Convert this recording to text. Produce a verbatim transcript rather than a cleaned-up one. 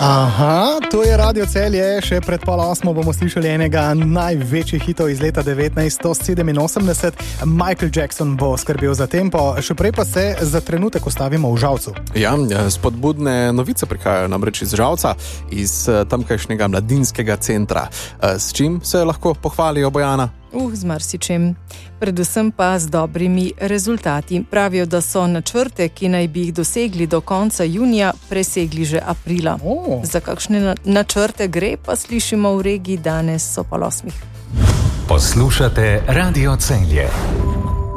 Aha, to je Radio Celje. Še pred pol osmo bomo slišali enega največjih hitov iz leta devetnajststo sedeminosemdeset. Michael Jackson bo skrbel za tempo, še prej pa se za trenutek ustavimo v Žalcu. Ja, spodbudne novice prihajajo namreč iz Žalca, iz tamkajšnjega mladinskega centra. S čim se lahko pohvalijo, Bojana? Uh, z marsičem. Predvsem pa z dobrimi rezultati. Pravijo, da so načrte, ki naj bi jih dosegli do konca junija, presegli že aprila. Oh. Za kakšne načrte gre, pa slišimo v regiji danes so pol osmih. Poslušate Radio Celje.